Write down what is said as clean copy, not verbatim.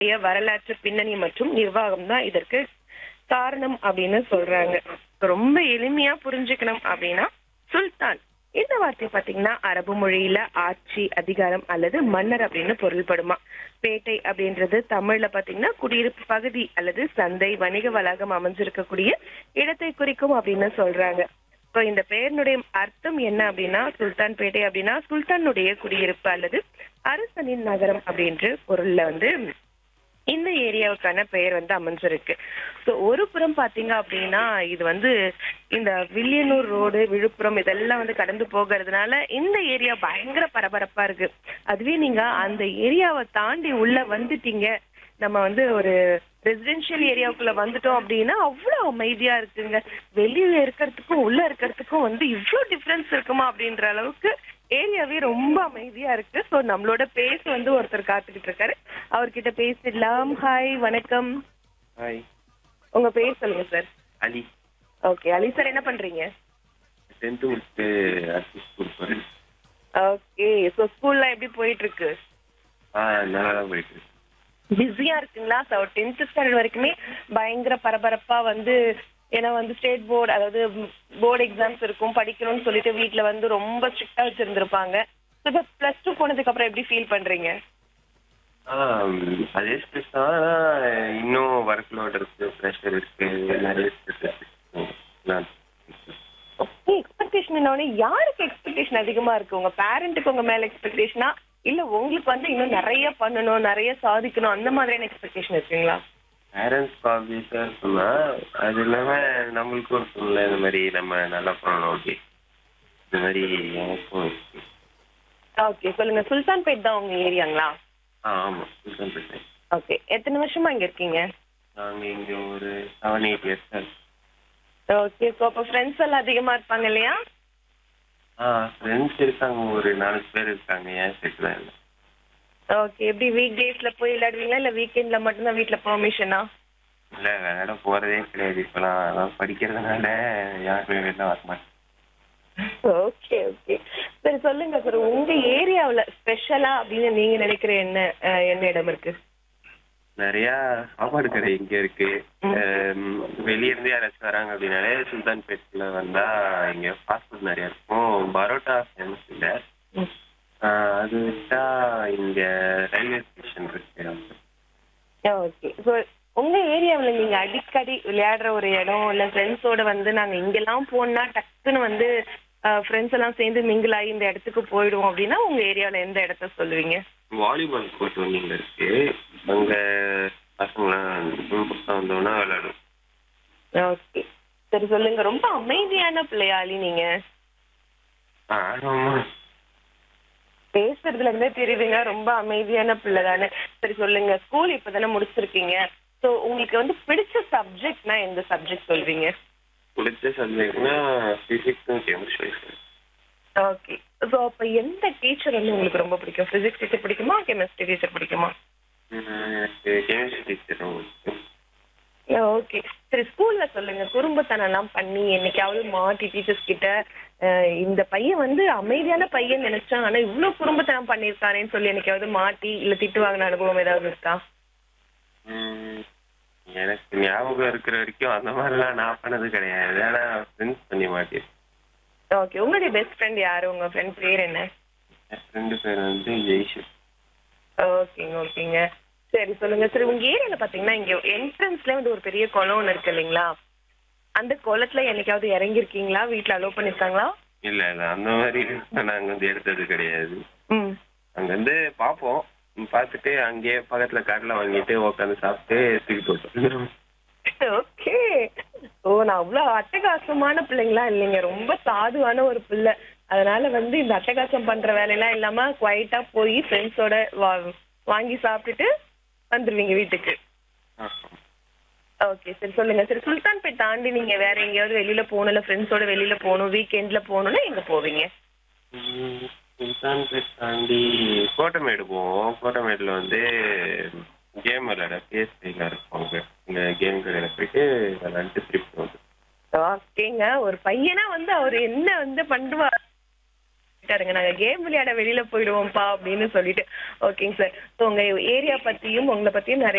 வரலாற்று பின்னணி மற்றும் நிர்வாகம் தான் இதற்கு காரணம் அப்படின்னு சொல்றாங்க. ரொம்ப எளிமையா புரிஞ்சுக்கணும் அப்படின்னா சுல்தான் இந்த வார்த்தை பாத்தீங்கன்னா அரபு மொழியில ஆட்சி, அதிகாரம் அல்லது மன்னர் அப்படின்னு பொருள்படுமா. பேட்டை அப்படின்றது தமிழ்ல பாத்தீங்கன்னா குடியிருப்பு பகுதி அல்லது சந்தை, வணிக வளாகம் அமைஞ்சிருக்கக்கூடிய இடத்தை குறிக்கும் அப்படின்னு சொல்றாங்க. இப்போ இந்த பெயரினுடைய அர்த்தம் என்ன அப்படின்னா சுல்தான் பேட்டை அப்படின்னா சுல்தானுடைய குடியிருப்பு அல்லது அரசனின் நகரம் அப்படின்ற பொருள்ல இந்த ஏரியாவுக்கான பெயர் அமைஞ்சிருக்கு. ஸோ ஒரு புறம் பாத்தீங்க அப்படின்னா இது இந்த வில்லியனூர் ரோடு, விழுப்புரம் இதெல்லாம் கடந்து போகிறதுனால இந்த ஏரியா பயங்கர பரபரப்பா இருக்கு. அதுவே நீங்க அந்த ஏரியாவை தாண்டி உள்ள வந்துட்டீங்க, நம்ம ஒரு ரெசிடென்ஷியல் ஏரியாவுக்குள்ள வந்துட்டோம் அப்படின்னா அவ்வளவு அமைதியா இருக்குங்க. வெளியில இருக்கிறதுக்கும் உள்ள இருக்கிறதுக்கும் இவ்வளவு டிஃபரன்ஸ் இருக்குமா அப்படின்ற அளவுக்கு ஏரியாவே ரொம்ப அமைதியா இருக்கு. ஸோ நம்மளோட பேச ஒருத்தர் காத்துக்கிட்டு இருக்காரு, அவர்கிட்ட பேசிடலாம். ஹாய், வணக்கம். ஹாய். உங்க பேர் சொல்லுங்க சார். அலி. ஓகே அலி சார், என்ன பண்றீங்க? 10th முடிச்சுட்டு அடுத்த ஸ்கூல் போறேன். ஓகே, ஸோ ஸ்கூல்லாம் எப்படி போயிட்டு இருக்கு? நல்லா தான் போயிட்டு இருக்கு. பிஸியா இருக்குங்களா? ஸோ 10th ஸ்டாண்டர்ட் வரைக்குமே பயங்கர பரபரப்பா ஏன்னா ஸ்டேட் போர்டு, அதாவது போர்டு எக்ஸாம்ஸ் இருக்கும், படிக்கணும்னு சொல்லிட்டு வீட்டுல ரொம்ப ஸ்ட்ரிக்டா வச்சிருந்திருப்பாங்க. இப்போ +2 போனதுக்கு அப்புறம் எப்படி ஃபீல் பண்றீங்க? அதே ஸ்ட்ரெஸ் தான். இன்னும் ஒர்க் லோட் இருக்கு, ப்ரெஷர் இருக்கு, நிறைய ஸ்ட்ரெஸ் இருக்கு. எக்ஸ்பெக்டேஷன் என்ன? யாருக்கு எக்ஸ்பெக்டேஷன் அதிகமா இருக்கு? உங்க பேரண்ட்டுக்கு உங்க மேல எக்ஸ்பெக்டேஷனா, இல்ல உங்களுக்கு இன்னும் நிறைய பண்ணணும், நிறைய சாதிக்கணும் அந்த மாதிரியான எக்ஸ்பெக்டேஷன் இருக்குங்களா? பேரண்ட்ஸ்க்கு ஆப்வியஸா இருக்குன்னா, அது இல்லாம நம்மளுக்கும் இருக்கும்ல, இந்த மாதிரி நம்ம நல்லா பண்ணணும். ஓகே, இந்த மாதிரி எனக்கும் இருக்கு. ஓகே, சொல்லுங்க. சுல்தான்பேட் தான் உங்க ஏரியாங்களா? ஆமா, சுல்தான்பேட்டை. ஓகே, எத்தனை வருஷமா இங்க இருக்கீங்க? நாங்க இங்க ஒரு 7-8 இயர்ஸ் தான். ஓகே, ஸோ அப்போ ஃப்ரெண்ட்ஸ் எல்லாம் அதிகமா இருப்பாங்க இல்லையா? ஃப்ரெண்ட்ஸ் இருக்காங்க, ஒரு 4 பேர் இருக்காங்க. ஏன் செட்லாம் இல்லை. ஓகே, எப்படி வீக் டேஸ்ல போய் விளையாடுவீங்களா, இல்ல வீக்கெண்ட்ல மட்டும்தான் வீட்டுல பெர்மிஷனா? இல்லை, விளையாட போறதே கிடையாது இப்பெல்லாம். அதான் படிக்கிறதுனால யாருமே வெளில வர மாட்டேன். ஓகே ஓகே, சரி சொல்லுங்க சார், உங்க ஏரியாவுல ஸ்பெஷலா அப்படின்னு நீங்க நினைக்கிற என்ன இடம் இருக்கு? நிறைய சாப்பாடு கடை இங்க இருக்கு. வெளிய இருந்து யாராச்சும் வராங்க அப்படின்னாலே சுல்தான்பேட்ல வந்தா இங்க ஃபாஸ்ட் ஃபுட் நிறைய இருக்கும். பரோட்டா ஃபேமஸ் இல்ல. அது விட்டா இங்க ரயில்வே ஸ்டேஷன் இருக்கு. ஓகே, ஸோ உங்க ஏரியாவில் நீங்க அடிக்கடி விளையாடுற ஒரு இடம், இல்ல ஃப்ரெண்ட்ஸோட நாங்க இங்கெல்லாம் போனா டக்குன்னு ஃப்ரெண்ட்ஸ் எல்லாம் சேர்ந்து மிங்கிள் ஆகி இந்த இடத்துக்கு போயிடுவோம் அப்படின்னா உங்க ஏரியாவில் எந்த இடத்த சொல்லுவீங்க? வாலிபால் கோர்ட் இங்க இருக்கு. அங்க பசங்களாம் வந்தோம்னா விளையாடும். ஓகே, சரி சொல்லுங்க. ரொம்ப அமைதியான பிள்ளையாளி நீங்க. ஆமா, பேசுறதுல இருந்தே தெரியுதுங்க, ரொம்ப அமைதியான பிள்ளை தானே. சரி சொல்லுங்க, ஸ்கூல் இப்பதானே முடிச்சிருக்கீங்க. ஸோ உங்களுக்கு பிடிச்ச சப்ஜெக்ட்னா எந்த சப்ஜெக்ட் சொல்வீங்க? பிடிச்ச சப்ஜெக்ட்னா பிசிக்ஸும் கெமிஸ்ட்ரி. ஓகே, ஸோ அப்போ எந்த டீச்சர் உங்களுக்கு ரொம்ப பிடிக்கும்? பிசிக்ஸ் டீச்சர் பிடிக்குமா, கெமிஸ்ட்ரி டீச்சர் பிடிக்குமா? எனக்கு கெமிஸ்ட்ரி டீச்சர் ரொம்ப பிடிக்கும். ஓகே, சரி ஸ்கூல்ல சொல்லுங்க, குறும்புத்தனம் எல்லாம் பண்ணி என்னைக்காவது மாட்டி டீச்சர்ஸ் கிட்ட இந்த பையன் அமைதியான பையன் நினைச்சான், ஆனா இவ்வளவு குறும்புத்தனம் பண்ணிருக்கானேன்னு சொல்லி என்னைக்காவது மாட்டி இல்ல திட்டு வாங்கின அனுபவம் ஏதாவது இருக்கா? எனக்கு ஞாபகம் இருக்கிற வரைக்கும் அந்த மாதிரிலாம் நான் பண்ணது கிடையாது. ஆனா ஃப்ரெண்ட்ஸ் பண்ணி மாட்டேன். ஓகே, உங்களுடைய பெஸ்ட் ஃப்ரெண்ட் யாரு? உங்க ஃப்ரெண்ட் பேர் என்ன? என் ஃப்ரெண்டு பேர் ஜெய்ஷு. ஓகேங்க ஓகேங்க, சரி சொல்லுங்க. சரி, உங்க ஏரியால பாத்தீங்கன்னா இங்க என்ட்ரன்ஸ்ல ஒரு பெரிய குளம் ஒன்று இருக்கு இல்லைங்களா? அந்த குளத்துல என்னைக்காவது இறங்கிருக்கீங்களா? வீட்டுல அலோவ் பண்ணிருக்காங்களா? இல்ல இல்ல, அந்த மாதிரி நாங்க எடுத்தது கிடையாது. அங்க பாப்போம், பார்த்துட்டு அங்கேயே பக்கத்துல கடையில வாங்கிட்டு உட்காந்து சாப்பிட்டு தூக்கி போட்டோம். ஓகே, ஓ நான் அவ்வளவு அட்டகாசமான பிள்ளைங்களா இல்லைங்க, ரொம்ப சாதுவான ஒரு பிள்ளை. அதனால இந்த அட்டகாசம் பண்ற வேலையெல்லாம் இல்லாம குவைட்டா போய் ஃப்ரெண்ட்ஸோட வாங்கி சாப்பிட்டுட்டு வந்துருவீங்க வீட்டுக்கு. ஓகே, சரி சொல்லுங்க. சரி, சுல்தான்பேட் தாண்டி நீங்க வேற எங்கேயாவது வெளியில போகணும், இல்ல ஃப்ரெண்ட்ஸோட வெளியில போகணும், வீக்கெண்ட்ல போகணும்னா எங்க போவீங்க? சுல்தான்பேட் தாண்டி கோட்டமேடு போவோம். கோட்டமேடுல கேம் விளையாட PS5 இருப்பாங்க. இங்க கேம் கடையில போயிட்டு விளையாண்டு திருப்பி வந்து. ஓகேங்க, ஒரு பையனா அவரு என்ன பண்ணுவார் இருக்காருங்க, நாங்க கேம் விளையாட வெளியில போயிடுவோம்ப்பா அப்படின்னு சொல்லிட்டு. ஓகேங்க சார். ஸோ உங்க ஏரியா பத்தியும் உங்களை பத்தியும் நிறைய